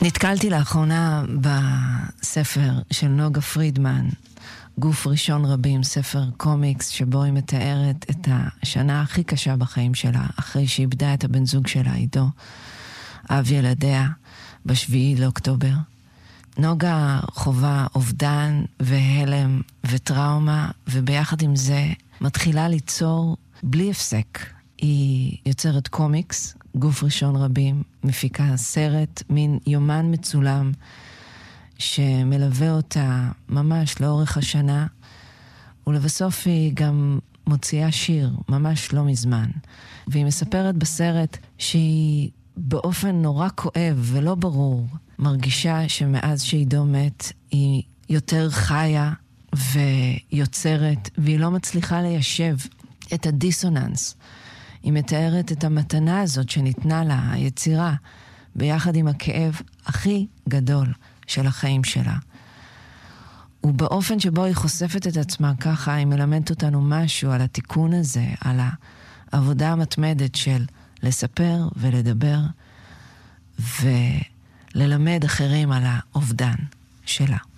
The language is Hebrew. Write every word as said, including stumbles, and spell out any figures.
נתקלתי לאחרונה בספר של נוגה פרידמן, גוף ראשון רבים, ספר קומיקס שבו היא מתארת את השנה הכי קשה בחיים שלה, אחרי שהיא איבדה את הבן זוג שלה, עידו, אב ילדיה, בשביעי לאוקטובר. נוגה חובה אובדן והלם וטראומה, וביחד עם זה מתחילה ליצור בלי הפסק. היא יוצרת קומיקס, גוף ראשון רבים, מפיקה סרט, מין יומן מצולם, שמלווה אותה ממש לאורך השנה, ולבסוף היא גם מוציאה שיר, ממש לא מזמן. והיא מספרת בסרט שהיא באופן נורא כואב ולא ברור, מרגישה שמאז שעידו מת היא יותר חיה ויוצרת, והיא לא מצליחה ליישב את הדיסוננס. היא מתארת את המתנה הזאת שניתנה לה, היצירה, ביחד עם הכאב הכי גדול של החיים שלה. ובאופן שבו היא חושפת את עצמה ככה, היא מלמדת אותנו משהו על התיקון הזה, על העבודה המתמדת של לספר ולדבר, וללמד אחרים על האובדן שלה.